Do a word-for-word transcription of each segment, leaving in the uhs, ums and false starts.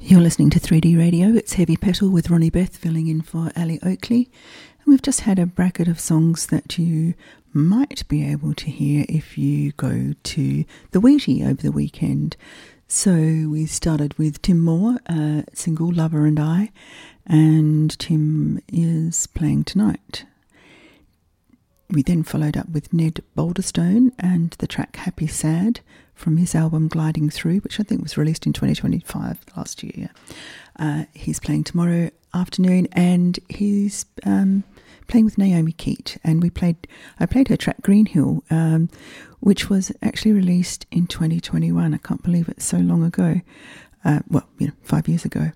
You're listening to three D Radio. It's Heavy Petal with Ronnie Beth filling in for Ali Oakley. And we've just had a bracket of songs that you might be able to hear if you go to the Wheatie over the weekend. So we started with Tim Moore, uh, single Lover and I, and Tim is playing tonight. We then followed up with Ned Boulderstone and the track Happy Sad from his album Gliding Through, which I think was released in twenty twenty-five, last year. Uh, he's playing tomorrow afternoon, and he's um, playing with Naomi Keat. And we played, I played her track Green Hill, um, which was actually released in twenty twenty-one. I can't believe it's so long ago. Uh, well, you know, five years ago.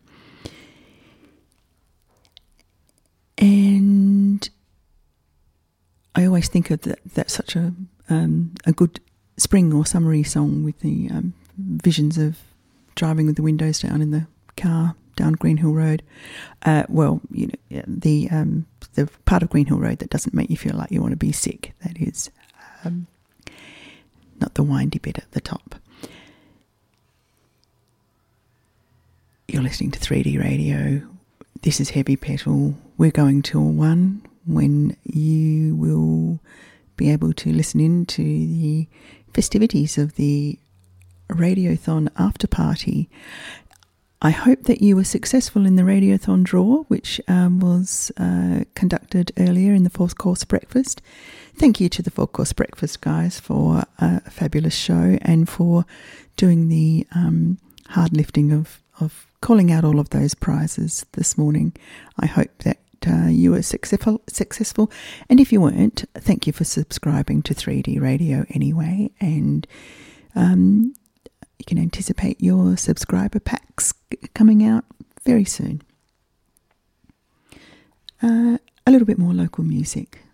And I always think of that, that's such a um, a good spring or summery song with the um, visions of driving with the windows down in the car down Green Hill Road. Uh, well, you know, the um, the part of Green Hill Road that doesn't make you feel like you want to be sick. That is um, not the windy bit at the top. You're listening to three D Radio. This is Heavy Petal. We're going till one, when you will be able to listen in to the festivities of the Radiothon after party. I hope that you were successful in the Radiothon draw, which um, was uh, conducted earlier in the fourth course breakfast. Thank you to the fourth course breakfast guys for a fabulous show and for doing the um, hard lifting of, of calling out all of those prizes this morning. I hope that Uh, you were successful, successful, and if you weren't, thank you for subscribing to three D Radio anyway, and um, you can anticipate your subscriber packs coming out very soon. Uh, a little bit more local music.